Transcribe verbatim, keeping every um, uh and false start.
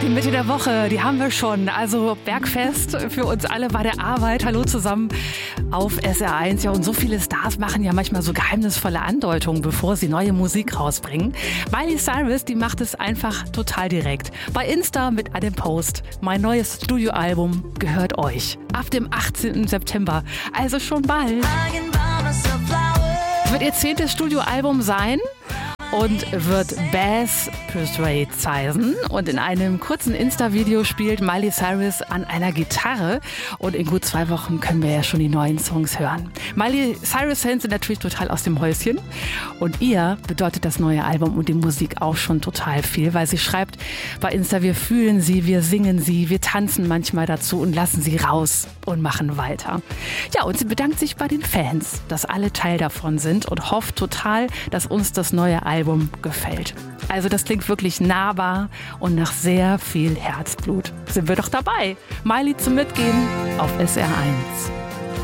die Mitte der Woche, die haben wir schon. Also Bergfest für uns alle bei der Arbeit. Hallo zusammen auf S R eins. Ja, und so viele Stars machen ja manchmal so geheimnisvolle Andeutungen, bevor sie neue Musik rausbringen. Miley Cyrus, die macht es einfach total direkt. Bei Insta mit einem Post. Mein neues Studioalbum gehört euch. Ab dem achtzehnten September. Also schon bald. Wird ihr zehntes Studioalbum sein und wird Bass Persuade heißen. Und in einem kurzen Insta-Video spielt Miley Cyrus an einer Gitarre. Und in gut zwei Wochen können wir ja schon die neuen Songs hören. Miley Cyrus-Fans sind natürlich total aus dem Häuschen. Und ihr bedeutet das neue Album und die Musik auch schon total viel, weil sie schreibt bei Insta, wir fühlen sie, wir singen sie, wir tanzen manchmal dazu und lassen sie raus und machen weiter. Ja, und sie bedankt sich bei den Fans, dass alle Teil davon sind und hofft total, dass uns das neue Album gefällt. Also das klingt wirklich nahbar und nach sehr viel Herzblut. Sind wir doch dabei. Miley zum Mitgehen auf S R eins.